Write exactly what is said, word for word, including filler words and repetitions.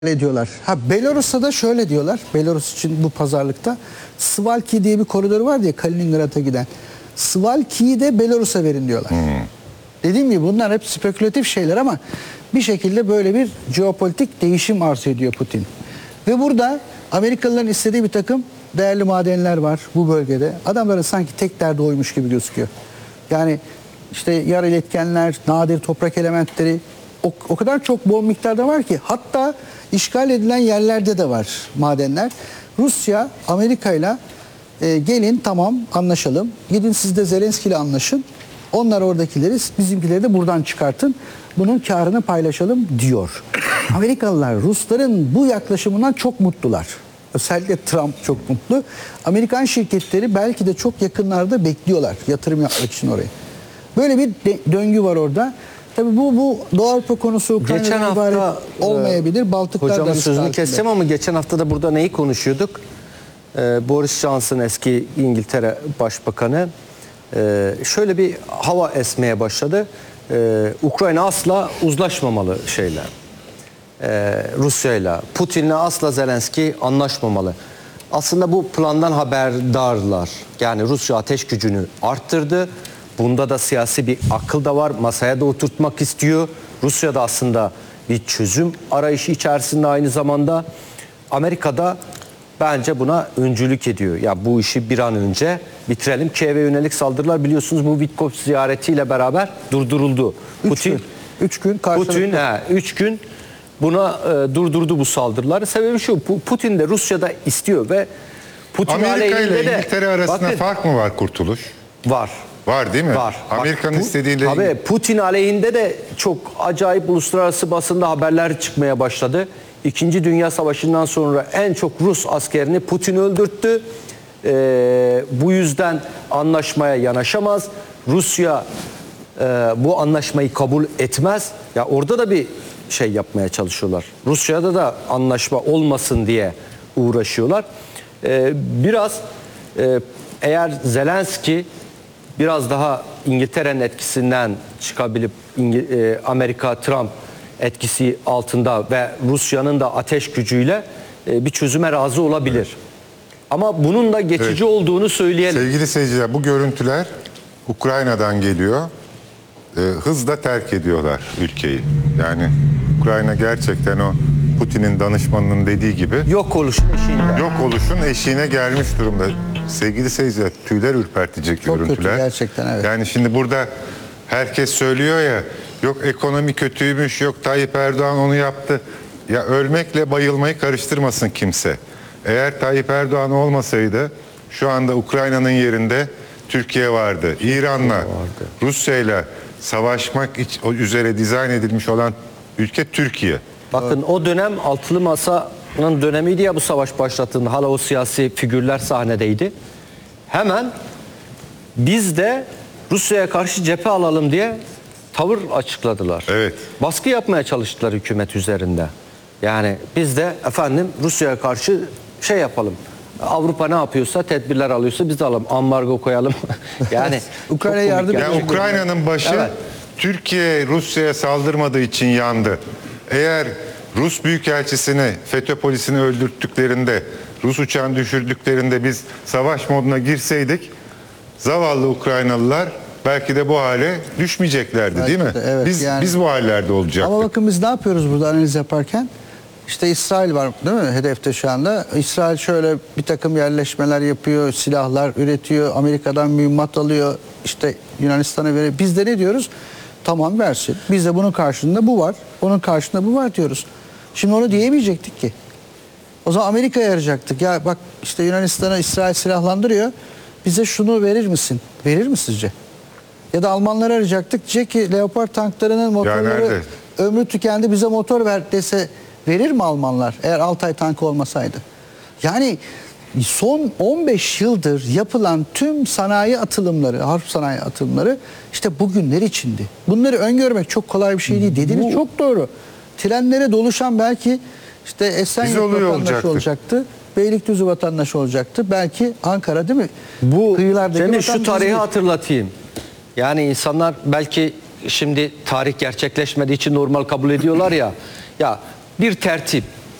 ediyorlar. Ha, Belarus'a da şöyle diyorlar. Belarus için bu pazarlıkta Suwalki diye bir koridor var diye Kaliningrad'a giden. Suwalki'yi de Belarus'a verin diyorlar. Hmm. Dediğim gibi bunlar hep spekülatif şeyler ama bir şekilde böyle bir jeopolitik değişim arzu ediyor Putin. Ve burada Amerikalıların istediği bir takım değerli madenler var bu bölgede. Adamların sanki tek derdi oymuş gibi gözüküyor. Yani işte yarı iletkenler, nadir toprak elementleri o, o kadar çok bol miktarda var ki hatta işgal edilen yerlerde de var madenler. Rusya Amerika ile e, gelin tamam anlaşalım. Gidin siz de Zelenski ile anlaşın. Onlar oradakileri bizimkileri de buradan çıkartın. Bunun karını paylaşalım diyor. Amerikalılar Rusların bu yaklaşımından çok mutlular. Özellikle Trump çok mutlu. Amerikan şirketleri belki de çok yakınlarda bekliyorlar yatırım yapmak için oraya. Böyle bir döngü var orada. Tabii bu bu Doğu Avrupa konusu Ukrayna'dan ibaret olmayabilir. Baltıklar da hocamın sözünü keseceğim ama geçen hafta da burada neyi konuşuyorduk? Ee, Boris Johnson eski İngiltere Başbakanı e, şöyle bir hava esmeye başladı. Ee, Ukrayna asla uzlaşmamalı şeyle. Ee, Rusya'yla, Putin'le asla Zelenski anlaşmamalı. Aslında bu plandan haberdarlar. Yani Rusya ateş gücünü arttırdı. Bunda da siyasi bir akıl da var. Masaya da oturtmak istiyor. Rusya da aslında bir çözüm arayışı içerisinde aynı zamanda. Amerika'da bence buna öncülük ediyor. Ya bu işi bir an önce bitirelim. Kiev'e yönelik saldırılar biliyorsunuz bu Witkoff ziyaretiyle beraber durduruldu. Üç Putin, gün. Üç gün karşılıklı. Putin, he, üç gün buna e, durdurdu bu saldırıları. Sebebi şu, Putin de Rusya'da istiyor ve Putin Amerika ile İngiltere arasında bakın, fark mı var Kurtuluş? Var. Var değil mi? Var. Amerika'nın istediğiyle... Tabii Putin aleyhinde de çok acayip uluslararası basında haberler çıkmaya başladı. İkinci Dünya Savaşı'ndan sonra en çok Rus askerini Putin öldürttü. Ee, bu yüzden anlaşmaya yanaşamaz. Rusya e, bu anlaşmayı kabul etmez. Ya orada da bir şey yapmaya çalışıyorlar. Rusya'da da anlaşma olmasın diye uğraşıyorlar. Ee, biraz e, eğer Zelenski biraz daha İngiltere'nin etkisinden çıkabilip Amerika Trump etkisi altında ve Rusya'nın da ateş gücüyle bir çözüme razı olabilir. Ama bunun da geçici evet. olduğunu söyleyelim. Sevgili seyirciler, bu görüntüler Ukrayna'dan geliyor. E, hızla terk ediyorlar ülkeyi. Yani Ukrayna gerçekten o Putin'in danışmanının dediği gibi yok oluşun eşiğinde. Yok oluşun eşiğine gelmiş durumda. Sevgili seyirciler, tüyler ürpertecek çok görüntüler. Çok kötü gerçekten, evet. Yani şimdi burada herkes söylüyor ya, yok ekonomi kötüymüş, yok Tayyip Erdoğan onu yaptı. Ya ölmekle bayılmayı karıştırmasın kimse. Eğer Tayyip Erdoğan olmasaydı şu anda Ukrayna'nın yerinde Türkiye vardı. İran'la, Rusya'yla savaşmak üzere dizayn edilmiş olan ülke Türkiye. Bakın evet. O dönem altılı masanın dönemiydi ya bu savaş başlattığında. Hala o siyasi figürler sahnedeydi. Hemen biz de Rusya'ya karşı cephe alalım diye tavır açıkladılar. Evet. Baskı yapmaya çalıştılar hükümet üzerinde. Yani biz de efendim Rusya'ya karşı şey yapalım. Avrupa ne yapıyorsa, tedbirler alıyorsa biz de alalım. Ambargo koyalım. Yani Ukrayna yardım yani Ukrayna'nın başı evet. Türkiye Rusya'ya saldırmadığı için yandı. Eğer Rus Büyükelçisini, FETÖ polisini öldürttüklerinde, Rus uçağını düşürdüklerinde biz savaş moduna girseydik, zavallı Ukraynalılar belki de bu hale düşmeyeceklerdi belki değil mi? De, evet, biz yani, biz bu hallerde olacaktık. Ama bakın biz ne yapıyoruz burada analiz yaparken? İşte İsrail var değil mi hedefte şu anda? İsrail şöyle bir takım yerleşmeler yapıyor, silahlar üretiyor, Amerika'dan mühimmat alıyor, işte Yunanistan'a veriyor. Biz de ne diyoruz? Tamam versin. Biz de bunun karşılığında bu var, onun karşılığında bu var diyoruz. Şimdi onu diyemeyecektik ki. O zaman Amerika'ya yarayacaktık. Ya bak işte Yunanistan'a İsrail silahlandırıyor. Bize şunu verir misin? Verir mi sizce? Ya da Almanlara arayacaktık. Diyecek ki Leopard tanklarının motorları ömrü tükendi bize motor ver dese verir mi Almanlar? Eğer Altay tankı olmasaydı. Yani son on beş yıldır yapılan tüm sanayi atılımları, harp sanayi atılımları işte bugünler içindi. Bunları öngörmek çok kolay bir şey değil. Dediğiniz Bu, çok doğru. Trenlere doluşan belki işte Esenyurt vatandaşı olacaktı. olacaktı. Beylikdüzü vatandaşı olacaktı. Belki Ankara değil mi? Bu Cemil şu tarihi hatırlatayım. Yani insanlar belki şimdi tarih gerçekleşmediği için normal kabul ediyorlar ya. Ya bir tertip.